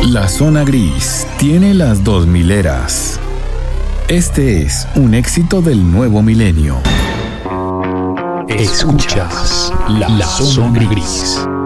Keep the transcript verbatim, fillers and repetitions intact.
La zona gris tiene las dos mil eras. Este es un éxito del nuevo milenio. Escuchas La, la Zona Gris.